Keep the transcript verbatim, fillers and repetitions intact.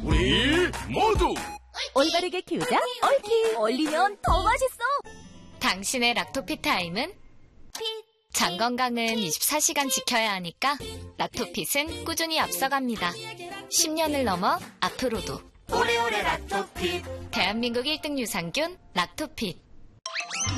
우리 모두 올바르게 키우자 옳키. 올리면 더 맛있어. 당신의 락토핏 타임은? 장 건강은 이십사 시간 지켜야 하니까 락토핏은 꾸준히 앞서갑니다. 십 년을 넘어 앞으로도 오래오래 락토핏. 대한민국 일 등 유산균 락토핏.